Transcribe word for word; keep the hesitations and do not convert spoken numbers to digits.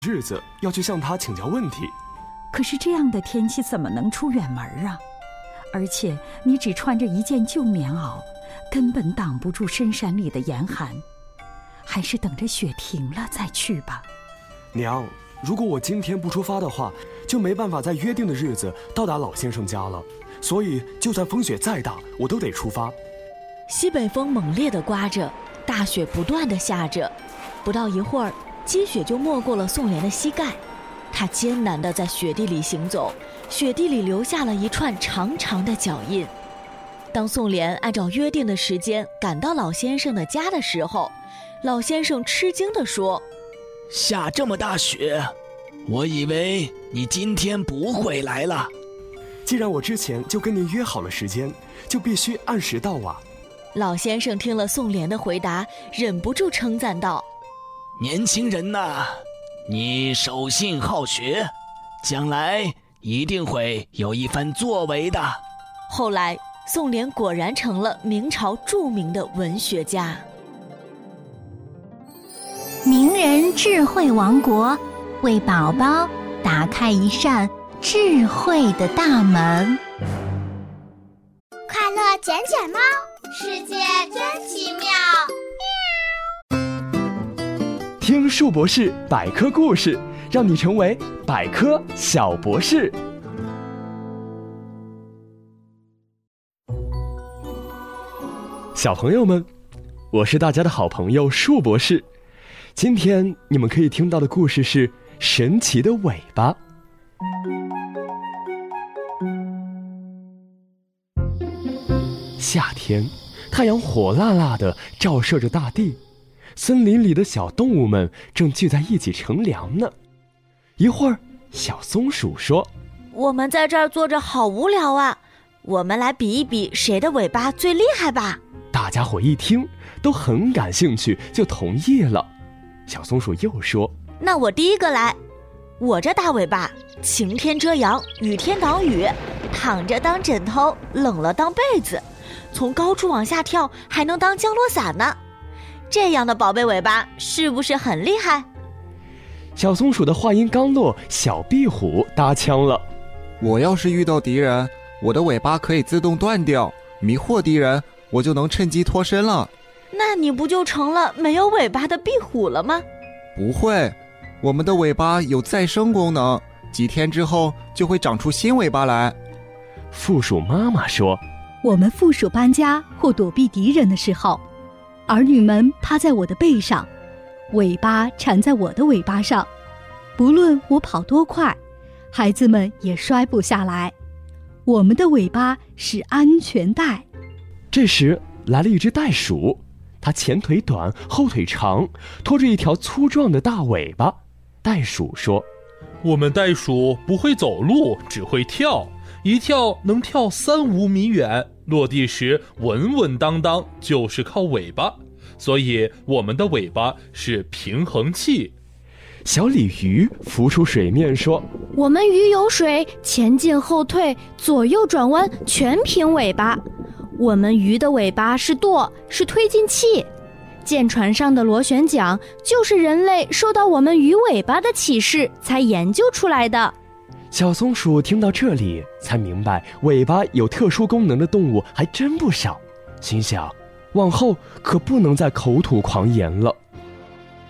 日子要去向他请教问题。 可是这样的天气怎么能出远门啊？而且你只穿着一件旧棉袄，根本挡不住深山里的严寒。还是等着雪停了再去吧。 娘，如果我今天不出发的话，就没办法在约定的日子到达老先生家了。所以就算风雪再大，我都得出发。 西北风猛烈地刮着，大雪不断地下着。不到一会儿，积雪就没过了宋濂的膝盖。他艰难地在雪地里行走，雪地里留下了一串长长的脚印。当宋濂按照约定的时间赶到老先生的家的时候，老先生吃惊地说： 下这么大雪，我以为你今天不会来了。 既然我之前就跟您约好了时间，就必须按时到啊。 老先生听了宋濂的回答，忍不住称赞道： 年轻人呐，你守信好学，将来一定会有一番作为的。 后来宋濂果然成了明朝著名的文学家。 名人智慧王国，为宝宝打开一扇智慧的大门。 快乐捡捡猫，世界真奇妙。 听树博士百科故事，让你成为百科小博士。小朋友们，我是大家的好朋友树博士。今天你们可以听到的故事是神奇的尾巴。夏天，太阳火辣辣地照射着大地，森林里的小动物们正聚在一起乘凉呢。一会儿，小松鼠说： 我们在这儿坐着好无聊啊，我们来比一比谁的尾巴最厉害吧。 大家伙一听都很感兴趣，就同意了。小松鼠又说： 那我第一个来，我这大尾巴晴天遮阳，雨天挡雨，躺着当枕头，冷了当被子，从高处往下跳还能当降落伞呢。这样的宝贝尾巴是不是很厉害？ 小松鼠的话音刚落，小壁虎搭腔了： 我要是遇到敌人，我的尾巴可以自动断掉，迷惑敌人，我就能趁机脱身了。 那你不就成了没有尾巴的壁虎了吗？ 不会，我们的尾巴有再生功能，几天之后就会长出新尾巴来。 负鼠妈妈说： 我们负鼠搬家或躲避敌人的时候，儿女们趴在我的背上，尾巴缠在我的尾巴上，不论我跑多快，孩子们也摔不下来。我们的尾巴是安全带。 这时来了一只袋鼠，它前腿短，后腿长，拖着一条粗壮的大尾巴。袋鼠说： 我们袋鼠不会走路，只会跳，一跳能跳三五米远，落地时稳稳当当，就是靠尾巴，所以我们的尾巴是平衡器。 小鲤鱼浮出水面说： 我们鱼游水，前进后退，左右转弯，全凭尾巴。我们鱼的尾巴是舵，是推进器。舰船上的螺旋桨就是人类受到我们鱼尾巴的启示才研究出来的。 小松鼠听到这里才明白，尾巴有特殊功能的动物还真不少，心想往后可不能再口吐狂言了。